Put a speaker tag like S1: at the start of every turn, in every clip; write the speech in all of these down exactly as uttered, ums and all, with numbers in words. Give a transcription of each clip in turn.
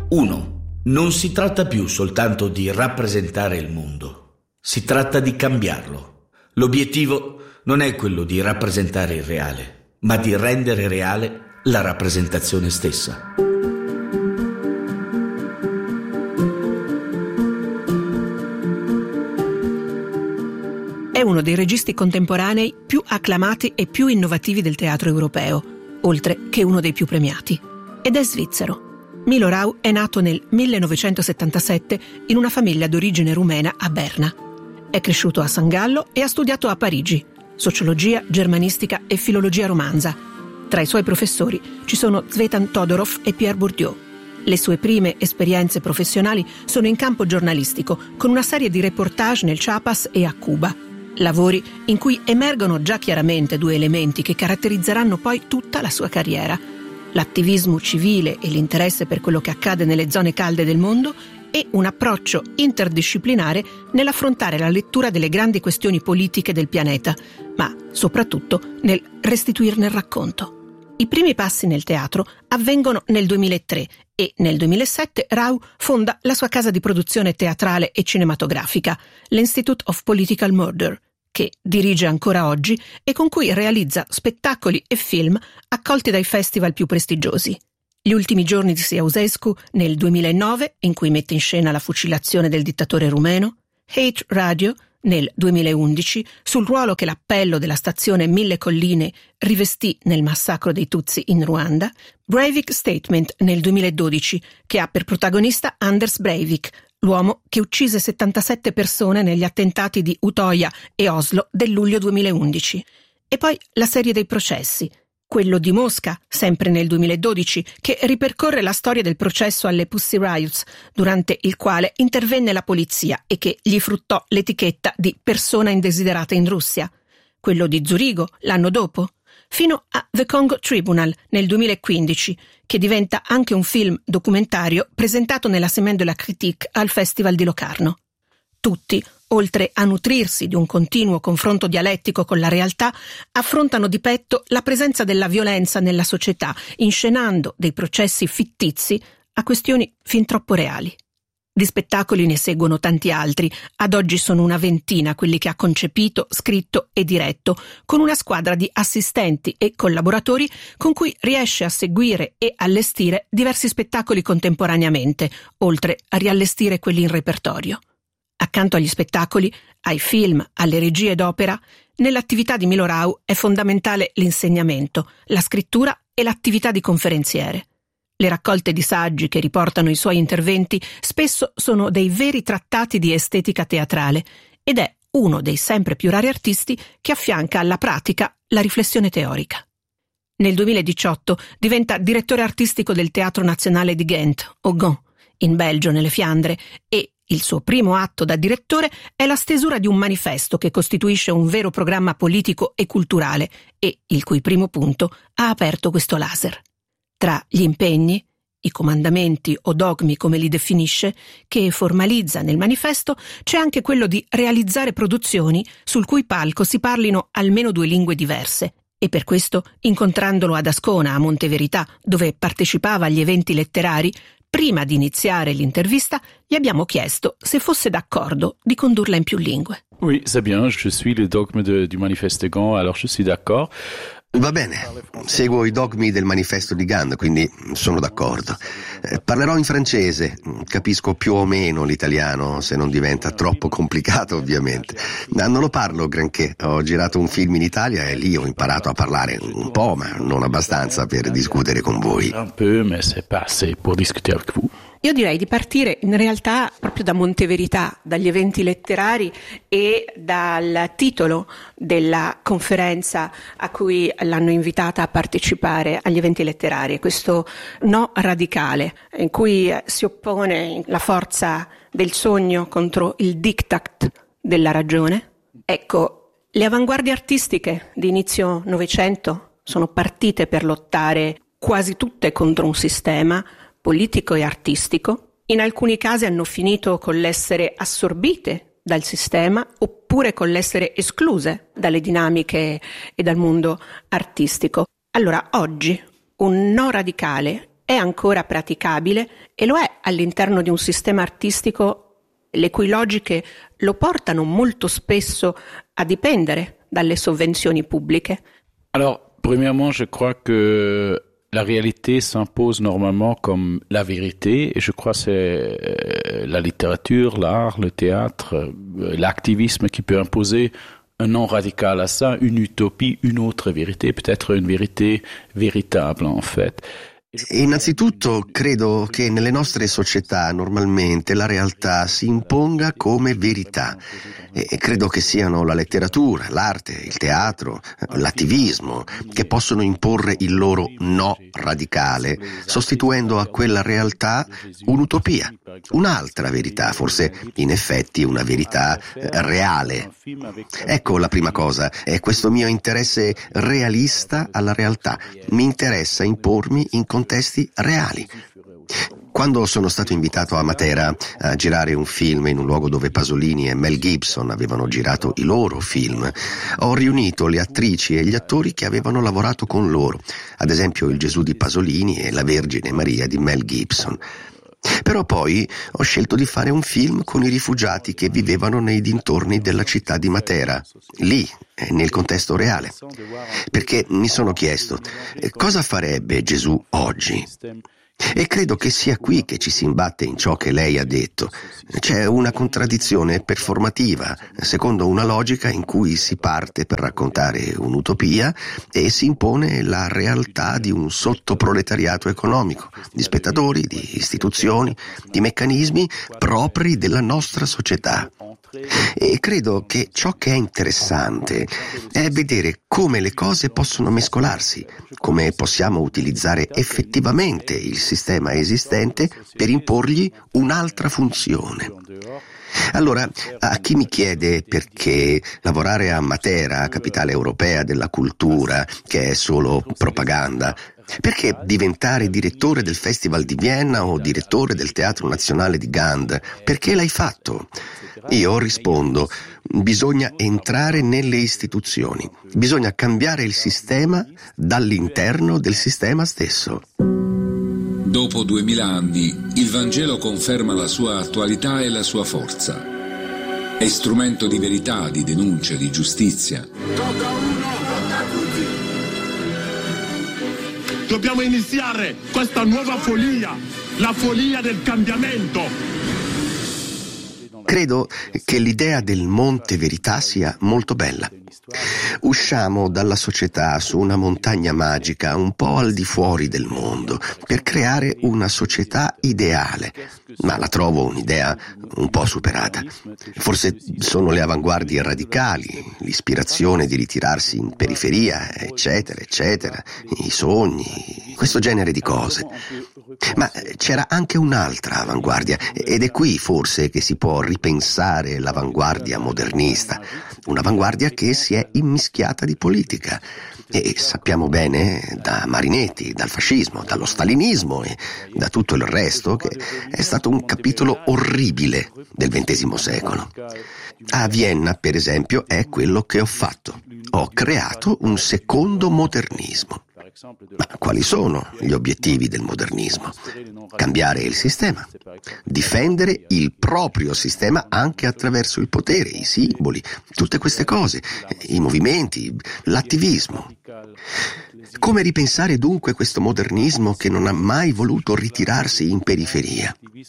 S1: uno. Non si tratta più soltanto di rappresentare il mondo, si tratta di cambiarlo. L'obiettivo non è quello di rappresentare il reale, ma di rendere reale la rappresentazione stessa.
S2: È uno dei registi contemporanei più acclamati e più innovativi del teatro europeo, oltre che uno dei più premiati. Ed è svizzero. Milo Rau è nato nel millenovecentosettantasette in una famiglia d'origine rumena a Berna. È cresciuto a San Gallo e ha studiato a Parigi sociologia, germanistica e filologia romanza. Tra i suoi professori ci sono Tzvetan Todorov e Pierre Bourdieu. Le sue prime esperienze professionali sono in campo giornalistico, con una serie di reportage nel Chiapas e a Cuba. Lavori in cui emergono già chiaramente due elementi che caratterizzeranno poi tutta la sua carriera: l'attivismo civile e l'interesse per quello che accade nelle zone calde del mondo e un approccio interdisciplinare nell'affrontare la lettura delle grandi questioni politiche del pianeta, ma soprattutto nel restituirne il racconto. I primi passi nel teatro avvengono nel duemilatré e nel duemilasette Rau fonda la sua casa di produzione teatrale e cinematografica, l'Institute of Political Murder, che dirige ancora oggi e con cui realizza spettacoli e film accolti dai festival più prestigiosi. Gli ultimi giorni di Ceausescu nel duemilanove, in cui mette in scena la fucilazione del dittatore rumeno, Hate Radio nel duemilaundici, sul ruolo che l'appello della stazione Mille Colline rivestì nel massacro dei Tutsi in Ruanda, Breivik Statement nel duemiladodici, che ha per protagonista Anders Breivik, l'uomo che uccise settantasette persone negli attentati di Utoya e Oslo del luglio duemilaundici. E poi la serie dei processi, quello di Mosca, sempre nel duemiladodici, che ripercorre la storia del processo alle Pussy Riots, durante il quale intervenne la polizia e che gli fruttò l'etichetta di persona indesiderata in Russia, quello di Zurigo l'anno dopo, fino a The Congo Tribunal nel duemilaquindici, che diventa anche un film documentario presentato nella Semaine de la Critique al Festival di Locarno. Tutti, oltre a nutrirsi di un continuo confronto dialettico con la realtà, affrontano di petto la presenza della violenza nella società, inscenando dei processi fittizi a questioni fin troppo reali. Di spettacoli ne seguono tanti altri, ad oggi sono una ventina quelli che ha concepito, scritto e diretto, con una squadra di assistenti e collaboratori con cui riesce a seguire e allestire diversi spettacoli contemporaneamente, oltre a riallestire quelli in repertorio. Accanto agli spettacoli, ai film, alle regie d'opera, nell'attività di Milo Rau è fondamentale l'insegnamento, la scrittura e l'attività di conferenziere. Le raccolte di saggi che riportano i suoi interventi spesso sono dei veri trattati di estetica teatrale ed è uno dei sempre più rari artisti che affianca alla pratica la riflessione teorica. Nel duemiladiciotto diventa direttore artistico del Teatro Nazionale di Ghent, o Gand, in Belgio, nelle Fiandre, e il suo primo atto da direttore è la stesura di un manifesto che costituisce un vero programma politico e culturale e il cui primo punto ha aperto questo laser. Tra gli impegni, i comandamenti o dogmi come li definisce, che formalizza nel manifesto, c'è anche quello di realizzare produzioni sul cui palco si parlino almeno due lingue diverse. E per questo, incontrandolo ad Ascona, a Monteverità, dove partecipava agli eventi letterari, prima di iniziare l'intervista, gli abbiamo chiesto se fosse d'accordo di condurla in più lingue.
S3: Oui, c'est bien, je suis le dogme de, du manifeste Gand, alors je suis d'accord.
S4: Va bene, seguo i dogmi del manifesto di Gand, quindi sono d'accordo. Eh, parlerò in francese, capisco più o meno l'italiano, se non diventa troppo complicato ovviamente. Ma non lo parlo granché, ho girato un film in Italia e lì ho imparato a parlare un po', ma non abbastanza per discutere con voi.
S3: Un peu, mais c'est pas assez pour discuter avec vous.
S2: Io direi di partire in realtà proprio da Monteverità, dagli eventi letterari e dal titolo della conferenza a cui l'hanno invitata a partecipare agli eventi letterari, questo no radicale, in cui si oppone la forza del sogno contro il diktat della ragione. Ecco, le avanguardie artistiche di inizio Novecento sono partite per lottare quasi tutte contro un sistema politico e artistico. In alcuni casi hanno finito con l'essere assorbite dal sistema oppure con l'essere escluse dalle dinamiche e dal mondo artistico. Allora, oggi un no radicale è ancora praticabile e lo è all'interno di un sistema artistico le cui logiche lo portano molto spesso a dipendere dalle sovvenzioni pubbliche?
S3: Alors, premièrement, je crois que la réalité s'impose normalement comme la vérité, et je crois que c'est la littérature, l'art, le théâtre, l'activisme qui peut imposer un non radical à ça, une utopie, une autre vérité, peut-être une vérité véritable en fait.
S4: Innanzitutto credo che nelle nostre società normalmente la realtà si imponga come verità e credo che siano la letteratura, l'arte, il teatro, l'attivismo che possono imporre il loro no radicale, sostituendo a quella realtà un'utopia, un'altra verità, forse in effetti una verità reale. Ecco la prima cosa, è questo mio interesse realista alla realtà. Mi interessa impormi in contesti reali. Quando sono stato invitato a Matera a girare un film in un luogo dove Pasolini e Mel Gibson avevano girato i loro film, ho riunito le attrici e gli attori che avevano lavorato con loro, ad esempio il Gesù di Pasolini e la Vergine Maria di Mel Gibson. Però poi ho scelto di fare un film con i rifugiati che vivevano nei dintorni della città di Matera, lì, nel contesto reale, perché mi sono chiesto cosa farebbe Gesù oggi. E credo che sia qui che ci si imbatte in ciò che lei ha detto. C'è una contraddizione performativa, secondo una logica in cui si parte per raccontare un'utopia e si impone la realtà di un sottoproletariato economico, di spettatori, di istituzioni, di meccanismi propri della nostra società. E credo che ciò che è interessante è vedere come le cose possono mescolarsi, come possiamo utilizzare effettivamente il sistema esistente per imporgli un'altra funzione. Allora, a chi mi chiede perché lavorare a Matera, capitale europea della cultura, che è solo propaganda, perché diventare direttore del Festival di Vienna o direttore del Teatro Nazionale di Gand? Perché l'hai fatto? Io rispondo, bisogna entrare nelle istituzioni, bisogna cambiare il sistema dall'interno del sistema stesso.
S5: Dopo duemila anni, il Vangelo conferma la sua attualità e la sua forza. È strumento di verità, di denuncia, di giustizia.
S6: Dobbiamo iniziare questa nuova follia, la follia del cambiamento.
S4: Credo che l'idea del Monte Verità sia molto bella. Usciamo dalla società su una montagna magica un po' al di fuori del mondo per creare una società ideale, ma la trovo un'idea un po' superata. Forse sono le avanguardie radicali, l'ispirazione di ritirarsi in periferia, eccetera, eccetera, i sogni, questo genere di cose. Ma c'era anche un'altra avanguardia ed è qui forse che si può ripensare l'avanguardia modernista, un'avanguardia che si è immischiata di politica e sappiamo bene da Marinetti, dal fascismo, dallo stalinismo e da tutto il resto che è stato un capitolo orribile del ventesimo secolo. A Vienna, per esempio, è quello che ho fatto. Ho creato un secondo modernismo. Ma quali sono gli obiettivi del modernismo? Cambiare il sistema, difendere il proprio sistema anche attraverso il potere, i simboli, tutte queste cose, i movimenti, l'attivismo. Come ripensare dunque questo modernismo che non ha mai voluto ritirarsi in periferia?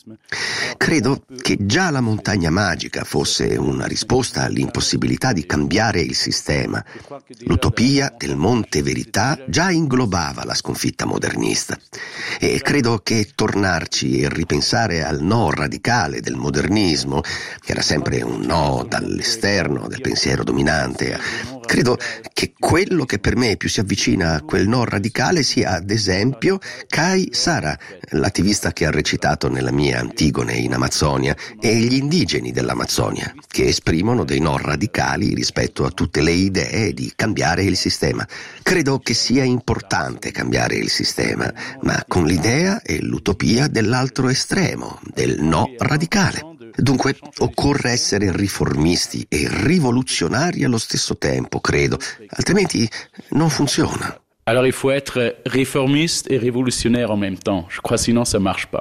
S4: Credo che già la montagna magica fosse una risposta all'impossibilità di cambiare il sistema. L'utopia del Monte Verità già inglobava la sconfitta modernista e credo che tornarci e ripensare al no radicale del modernismo, che era sempre un no dall'esterno del pensiero dominante, credo che quello che per me più si avvicina a quel no radicale sia ad esempio Kai Sara, l'attivista che ha recitato nella mia Antigone in Amazzonia, e gli indigeni dell'Amazzonia, che esprimono dei no radicali rispetto a tutte le idee di cambiare il sistema. Credo che sia importante cambiare il sistema, ma con l'idea e l'utopia dell'altro estremo, del no radicale. Dunque occorre essere riformisti e rivoluzionari allo stesso tempo, credo, altrimenti non funziona.
S3: Alors il faut être réformiste et révolutionnaire en même temps. Je crois sinon ça marche pas.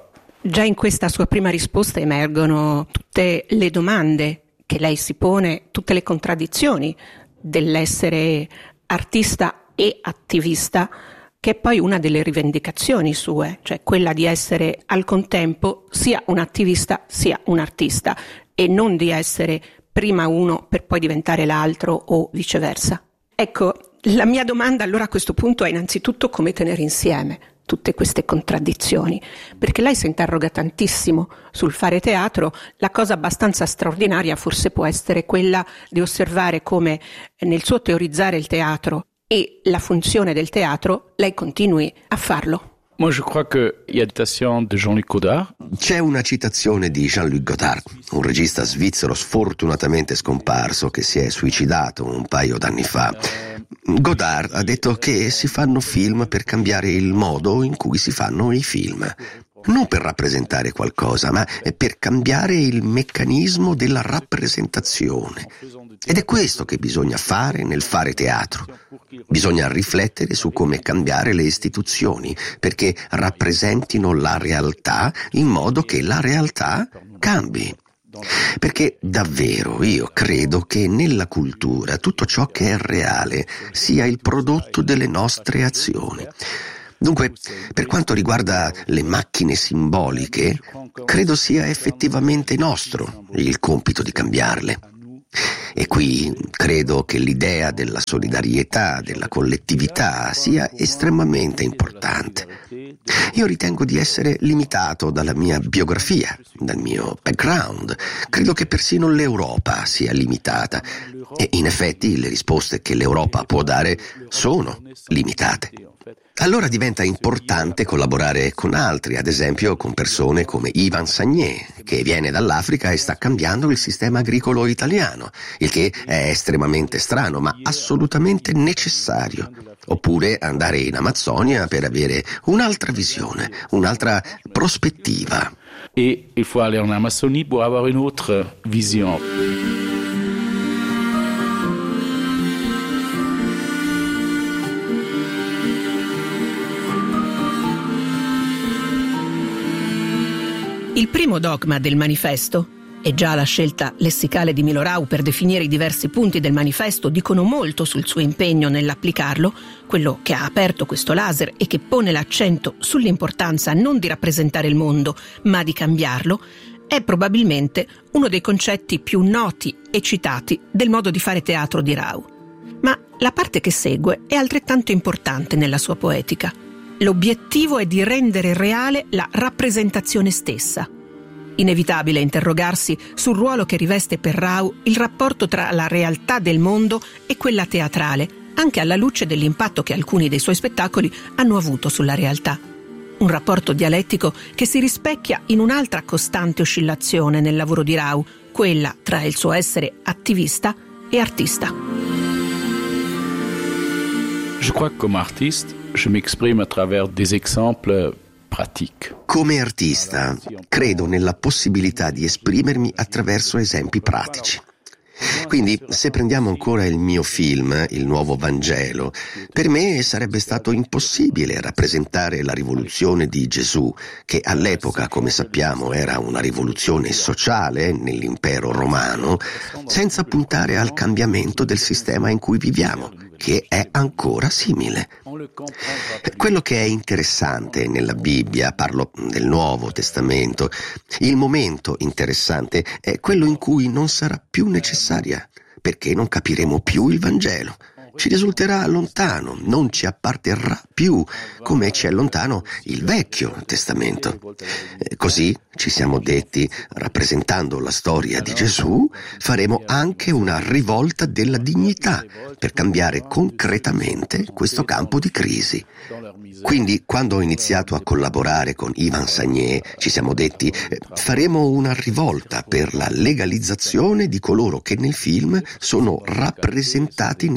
S2: Già in questa sua prima risposta emergono tutte le domande che lei si pone, tutte le contraddizioni dell'essere artista e attivista, che è poi una delle rivendicazioni sue, cioè quella di essere al contempo sia un attivista sia un artista e non di essere prima uno per poi diventare l'altro o viceversa. Ecco, la mia domanda allora a questo punto è innanzitutto come tenere insieme tutte queste contraddizioni, perché lei si interroga tantissimo sul fare teatro. La cosa abbastanza straordinaria forse può essere quella di osservare come nel suo teorizzare il teatro e la funzione del teatro lei continui a farlo.
S3: Moi, je crois qu'il y a une citation de Jean-Luc Godard.
S4: C'è una citazione di Jean-Luc Godard, un regista svizzero sfortunatamente scomparso che si è suicidato un paio d'anni fa. Godard ha detto che si fanno film per cambiare il modo in cui si fanno i film. Non per rappresentare qualcosa, ma per cambiare il meccanismo della rappresentazione. Ed è questo che bisogna fare nel fare teatro. Bisogna riflettere su come cambiare le istituzioni, perché rappresentino la realtà in modo che la realtà cambi. Perché davvero io credo che nella cultura tutto ciò che è reale sia il prodotto delle nostre azioni. Dunque, per quanto riguarda le macchine simboliche, credo sia effettivamente nostro il compito di cambiarle. E qui credo che l'idea della solidarietà, della collettività sia estremamente importante. Io ritengo di essere limitato dalla mia biografia, dal mio background. Credo che persino l'Europa sia limitata. E in effetti le risposte che l'Europa può dare sono limitate. Allora diventa importante collaborare con altri, ad esempio con persone come Ivan Sagné, che viene dall'Africa e sta cambiando il sistema agricolo italiano, il che è estremamente strano, ma assolutamente necessario. Oppure andare in Amazzonia per avere un'altra visione, un'altra prospettiva.
S3: Et il faut aller en Amazonie pour avoir une autre vision.
S2: Il primo dogma del manifesto, e già la scelta lessicale di Milorau per definire i diversi punti del manifesto dicono molto sul suo impegno nell'applicarlo, quello che ha aperto questo laser e che pone l'accento sull'importanza non di rappresentare il mondo, ma di cambiarlo, è probabilmente uno dei concetti più noti e citati del modo di fare teatro di Rau. Ma la parte che segue è altrettanto importante nella sua poetica. L'obiettivo è di rendere reale la rappresentazione stessa. Inevitabile interrogarsi sul ruolo che riveste per Rau il rapporto tra la realtà del mondo e quella teatrale, anche alla luce dell'impatto che alcuni dei suoi spettacoli hanno avuto sulla realtà. Un rapporto dialettico che si rispecchia in un'altra costante oscillazione nel lavoro di Rau, quella tra il suo essere attivista e artista.
S3: Je crois que comme artiste, je m'exprime à travers des exemples pratiques.
S4: Come artista, credo nella possibilità di esprimermi attraverso esempi pratici. Quindi, se prendiamo ancora il mio film, Il Nuovo Vangelo, per me sarebbe stato impossibile rappresentare la rivoluzione di Gesù, che all'epoca, come sappiamo, era una rivoluzione sociale nell'impero romano, senza puntare al cambiamento del sistema in cui viviamo, che è ancora simile. Quello che è interessante nella Bibbia, parlo del Nuovo Testamento, il momento interessante è quello in cui non sarà più necessaria, perché non capiremo più il Vangelo. Ci risulterà lontano, non ci apparterrà più, come ci è lontano il Vecchio Testamento. Così, ci siamo detti, rappresentando la storia di Gesù, faremo anche una rivolta della dignità per cambiare concretamente questo campo di crisi. Quindi, quando ho iniziato a collaborare con Ivan Sagné, ci siamo detti, faremo una rivolta per la legalizzazione di coloro che nel film sono rappresentati nella loro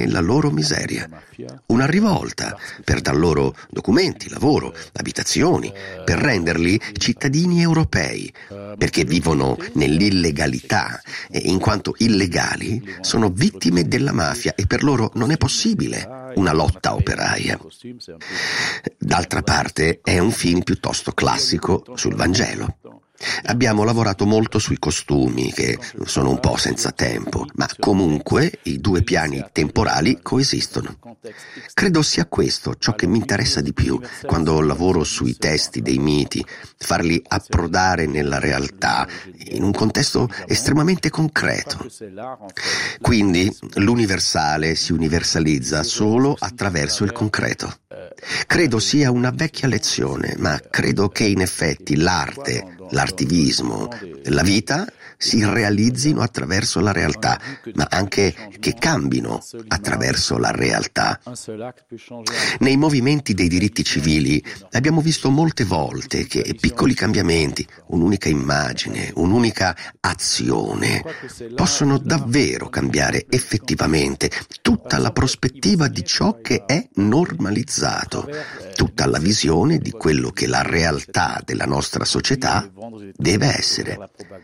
S4: loro miseria. Una rivolta per dar loro documenti, lavoro, abitazioni, per renderli cittadini europei, perché vivono nell'illegalità e in quanto illegali sono vittime della mafia e per loro non è possibile una lotta operaia. D'altra parte è un film piuttosto classico sul Vangelo. Abbiamo lavorato molto sui costumi, che sono un po' senza tempo, ma comunque i due piani temporali coesistono. Credo sia questo ciò che mi interessa di più quando lavoro sui testi dei miti, farli approdare nella realtà, in un contesto estremamente concreto. Quindi l'universale si universalizza solo attraverso il concreto. Credo sia una vecchia lezione, ma credo che in effetti l'arte, l'artivismo, la vita si realizzino attraverso la realtà, ma anche che cambino attraverso la realtà. Nei movimenti dei diritti civili abbiamo visto molte volte che piccoli cambiamenti, un'unica immagine, un'unica azione, possono davvero cambiare effettivamente tutta la prospettiva di ciò che è normalizzato, tutta la visione di quello che la realtà della nostra società deve essere.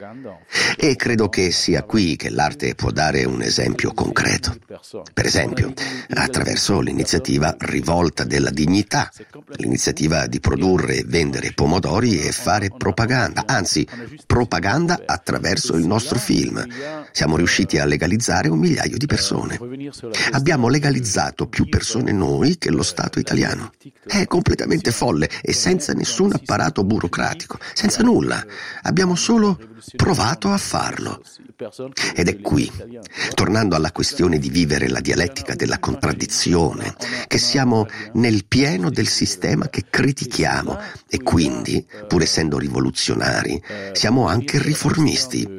S4: E credo che sia qui che l'arte può dare un esempio concreto. Per esempio, attraverso l'iniziativa Rivolta della Dignità, l'iniziativa di produrre e vendere pomodori e fare propaganda, anzi, propaganda attraverso il nostro film. Siamo riusciti a legalizzare un migliaio di persone. Abbiamo legalizzato più persone noi che lo Stato italiano. È completamente folle e senza nessun apparato burocratico, senza nulla. Abbiamo solo provato a farlo. Ed è qui, tornando alla questione di vivere la dialettica della contraddizione, che siamo nel pieno del sistema che critichiamo e quindi, pur essendo rivoluzionari, siamo anche riformisti.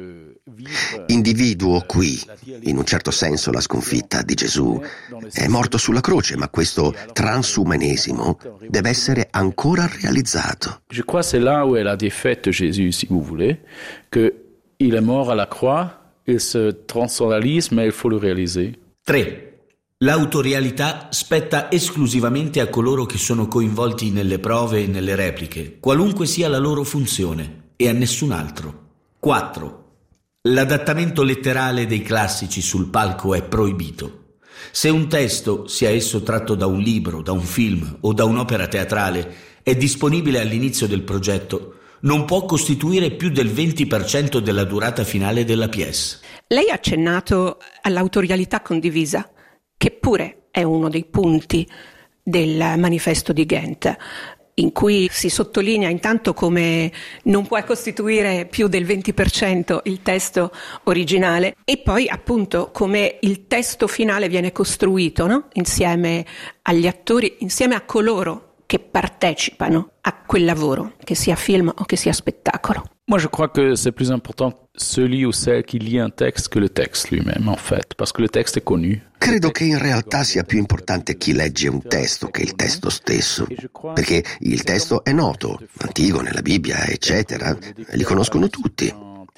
S4: Individuo qui, in un certo senso, la sconfitta di Gesù. È morto sulla croce, ma questo transumanesimo deve essere ancora realizzato.
S3: Je crois que c'est là où est la défaite de Jésus, si vous voulez, que il est mort à la croix, et ce transcendentalisme, il faut le réaliser.
S1: tre. L'autorialità spetta esclusivamente a coloro che sono coinvolti nelle prove e nelle repliche, qualunque sia la loro funzione, e a nessun altro. quattro. L'adattamento letterale dei classici sul palco è proibito. Se un testo, sia esso tratto da un libro, da un film o da un'opera teatrale, è disponibile all'inizio del progetto, non può costituire più del venti per cento della durata finale della pièce.
S2: Lei ha accennato all'autorialità condivisa, che pure è uno dei punti del manifesto di Ghent, in cui si sottolinea intanto come non può costituire più del venti per cento il testo originale e poi appunto come il testo finale viene costruito, no? Insieme agli attori, insieme a coloro che partecipano a quel lavoro, che sia film o che sia spettacolo.
S3: Moi, je crois que c'est plus important celui ou celle qui lit un texte que le texte lui-même, en fait, parce que le texte est connu.
S4: Credo che in realtà sia più importante chi legge un testo che il testo stesso, perché il testo è noto, Antigone, la Bibbia, eccetera, li conoscono tutti.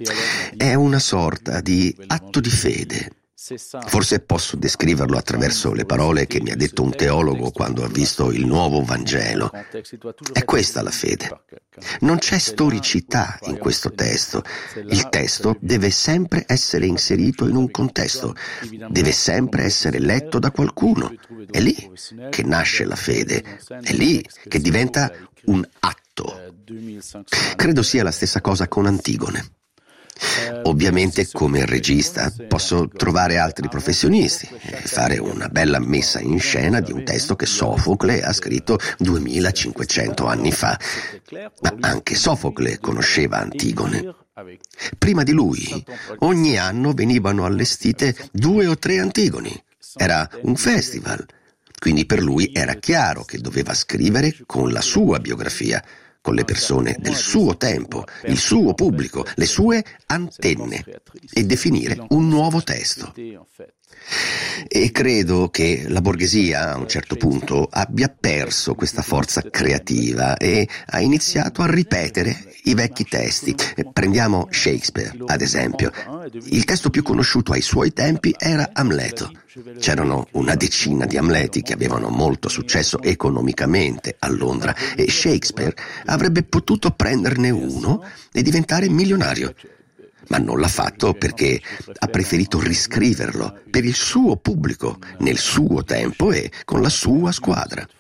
S4: È una sorta di atto di fede. Forse posso descriverlo attraverso le parole che mi ha detto un teologo quando ha visto il nuovo Vangelo. È questa la fede. Non c'è storicità in questo testo. Il testo deve sempre essere inserito in un contesto, deve sempre essere letto da qualcuno. È lì che nasce la fede, è lì che diventa un atto. Credo sia la stessa cosa con Antigone. Ovviamente come regista posso trovare altri professionisti e fare una bella messa in scena di un testo che Sofocle ha scritto duemilacinquecento anni fa, ma anche Sofocle conosceva Antigone. Prima di lui ogni anno venivano allestite due o tre Antigoni, era un festival, quindi per lui era chiaro che doveva scrivere con la sua biografia, con le persone del suo tempo, il suo pubblico, le sue antenne e definire un nuovo testo. E credo che la borghesia a un certo punto abbia perso questa forza creativa e ha iniziato a ripetere i vecchi testi. Prendiamo Shakespeare, ad esempio. Il testo più conosciuto ai suoi tempi era Amleto. C'erano una decina di Amleti che avevano molto successo economicamente a Londra e Shakespeare avrebbe potuto prenderne uno e diventare milionario. Ma non l'ha fatto perché ha preferito riscriverlo per il suo pubblico, nel suo tempo e con la sua squadra.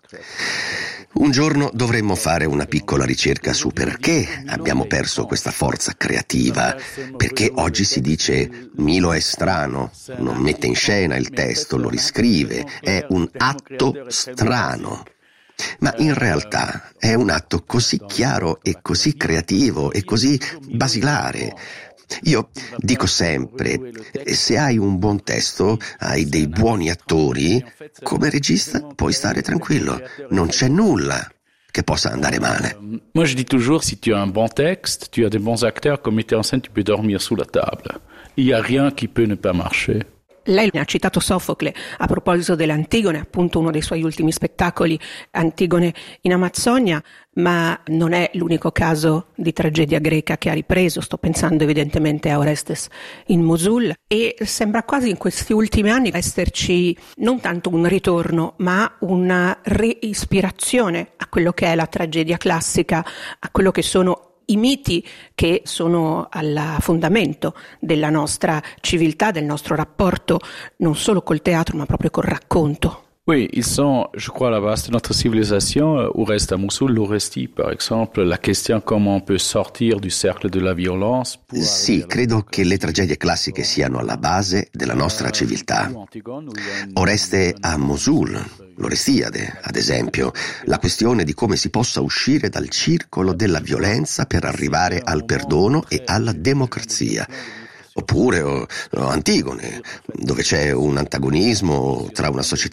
S4: Un giorno dovremmo fare una piccola ricerca su perché abbiamo perso questa forza creativa, perché oggi si dice Milo è strano, non mette in scena il testo, lo riscrive, è un atto strano. Ma in realtà è un atto così chiaro e così creativo e così basilare. Io dico sempre, se hai un buon testo, hai dei buoni attori, come regista puoi stare tranquillo, non c'è nulla che possa andare male.
S3: Moi je dis toujours, si tu as un bon texte, tu as des bons acteurs, comme metteur en scène, tu peux dormir sous la table. Il n'y a rien qui peut ne pas marcher.
S2: Lei ha citato Sofocle a proposito dell'Antigone, appunto uno dei suoi ultimi spettacoli, Antigone in Amazzonia, ma non è l'unico caso di tragedia greca che ha ripreso. Sto pensando evidentemente a Orestes in Mosul, e sembra quasi in questi ultimi anni esserci non tanto un ritorno, ma una reispirazione a quello che è la tragedia classica, a quello che sono i miti che sono al fondamento della nostra civiltà, del nostro rapporto non solo col teatro ma proprio col racconto.
S3: Oui, ils sont, je crois, la base de notre civilisation. Oreste à Mossoul, l'Oresti, par exemple, la question comment on peut sortir du cercle de la violence.
S4: Sì, credo che le tragedie classiche siano alla base della nostra civiltà. Oreste a Mosul, l'Orestiade, ad esempio, la questione di come si possa uscire dal circolo della violenza per arrivare al perdono e alla democrazia. Oppure o, o Antigone, dove c'è un antagonismo tra una società